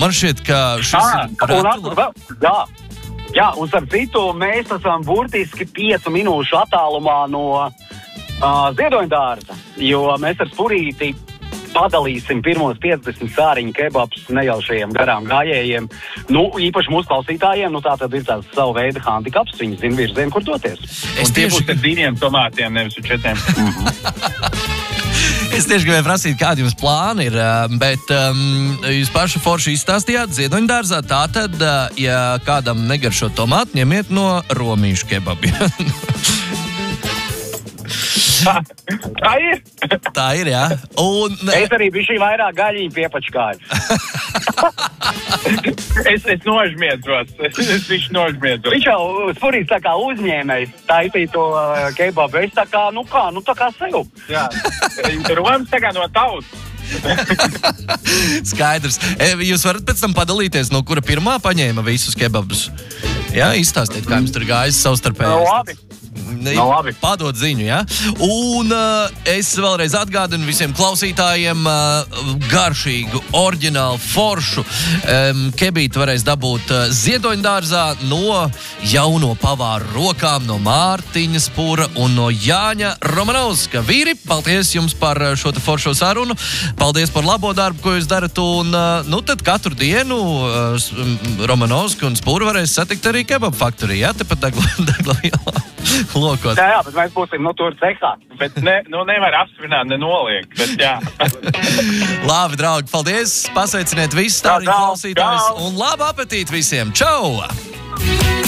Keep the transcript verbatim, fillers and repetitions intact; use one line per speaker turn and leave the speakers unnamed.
man šķiet, ka šis
ah,
ir
un, vēl, jā, jā, un starp citu, mēs esam burtiski piecu minūšu attālumā no uh, Ziedoņdārza, jo mēs ar Spurīti padalīsim pirmos piecdesmit sāriņu kebabus nejaušajiem garām gājējiem. Nu, īpaši mūsu klausītājiem, nu tā tad ir tāds savu veidu handikaps, viņi zina virzienu, kur doties.
Es un tie tieši... būs ar diviem tomātiem, nevis ar četriem.
Es tieši gribēju prasīt, kādi jums plāni ir, bet um, jūs paši forši izstāstījāt Ziedoņdārzā, tātad, ja kādam negaršo tomātu, ņemiet no romīšu kebabiem.
Tā, tā ir.
Tā ir, jā. Un,
es arī biju šī vairāk gaļīņu piepačkāju.
es, es nožmiedros. Es, es viņš nožmiedros.
Viņš jau Spurīts tā kā uzņēmējs taisīja to uh, kebabu. Es tā kā, nu kā, nu tā kā sev.
Jā. Romas tā kā no tautas.
Skaidrs. Jūs varat pēc tam padalīties, no kura pirmā paņēma visus kebabus? Jā, izstāstiet, kā jums tur gājas savstarpēji.
No, labi. No, labi.
Padod ziņu, ja? Un uh, es vēlreiz atgādinu visiem klausītājiem uh, garšīgu, oriģinālu, foršu um, kebīti varēs dabūt uh, Ziedoņdārzā no jauno pavāru rokām, no Mārtiņa Spura un no Jāņa Romanovska. Vīri, paldies jums par šo te foršo sarunu, paldies par labo darbu, ko jūs darat, un uh, nu tad katru dienu uh, Romanovska un Spura varēs satikt arī Kebab Factory, ja? Tepat Degla ielā. Lokot.
Jā, jā, bet mēs būsim, nu, tur cehā.
Bet ne, nu, nevar apsvināt, nenoliek, bet jā.
Labi, draugi, paldies. Pasveiciniet visus stāriņu klausītājus un labu apetīti visiem. Čau!